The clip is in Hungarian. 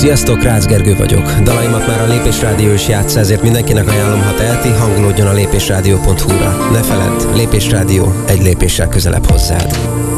Sziasztok, Rácz Gergő vagyok. Dalaimat már a Lépés Rádió is játsza, ezért mindenkinek ajánlom, ha teheti, hangolódjon a lépésrádió.hu-ra. Ne feledd, Lépés Rádió, egy lépéssel közelebb hozzád.